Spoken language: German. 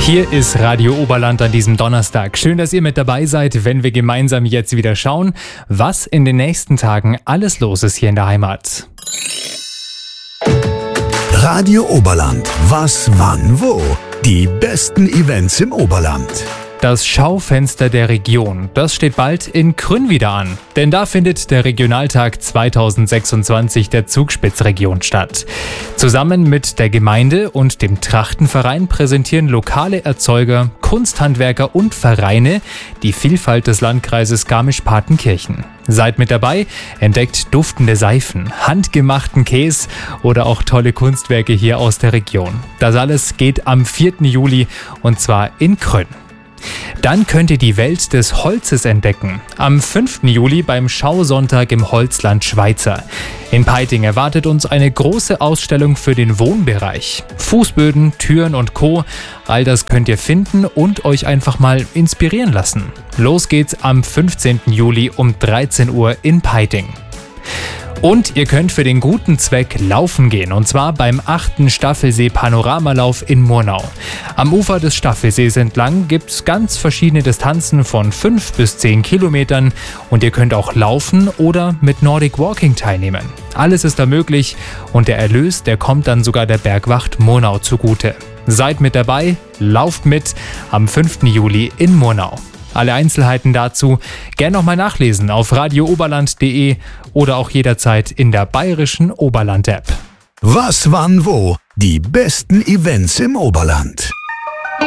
Hier ist Radio Oberland an diesem Donnerstag. Schön, dass ihr mit dabei seid, wenn wir gemeinsam jetzt wieder schauen, was in den nächsten Tagen alles los ist hier in der Heimat. Radio Oberland. Was, wann, wo? Die besten Events im Oberland. Das Schaufenster der Region, das steht bald in Krünn wieder an. Denn da findet der Regionaltag 2026 der Zugspitzregion statt. Zusammen mit der Gemeinde und dem Trachtenverein präsentieren lokale Erzeuger, Kunsthandwerker und Vereine die Vielfalt des Landkreises Garmisch-Partenkirchen. Seid mit dabei, entdeckt duftende Seifen, handgemachten Käse oder auch tolle Kunstwerke hier aus der Region. Das alles geht am 4. Juli und zwar in Krünn. Dann könnt ihr die Welt des Holzes entdecken. Am 5. Juli beim Schausonntag im Holzland Schweizer. In Peiting erwartet uns eine große Ausstellung für den Wohnbereich. Fußböden, Türen und Co. All das könnt ihr finden und euch einfach mal inspirieren lassen. Los geht's am 15. Juli um 13 Uhr in Peiting. Und ihr könnt für den guten Zweck laufen gehen, und zwar beim 8. Staffelsee-Panoramalauf in Murnau. Am Ufer des Staffelsees entlang gibt es ganz verschiedene Distanzen von 5 bis 10 Kilometern und ihr könnt auch laufen oder mit Nordic Walking teilnehmen. Alles ist da möglich und der Erlös, der kommt dann sogar der Bergwacht Murnau zugute. Seid mit dabei, lauft mit am 5. Juli in Murnau. Alle Einzelheiten dazu gerne nochmal nachlesen auf radiooberland.de oder auch jederzeit in der bayerischen Oberland-App. Was, wann, wo? Die besten Events im Oberland.